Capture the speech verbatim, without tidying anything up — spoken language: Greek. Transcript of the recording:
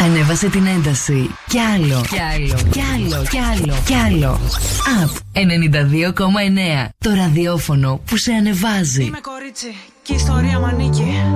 Ανέβασε την ένταση. Κι άλλο. Κι άλλο. Κι άλλο. Κι άλλο. Κι άλλο. Up ενενήντα δύο κόμμα εννέα. Το ραδιόφωνο που σε ανεβάζει. Είμαι κορίτσι και η ιστορία μ' ανήκει.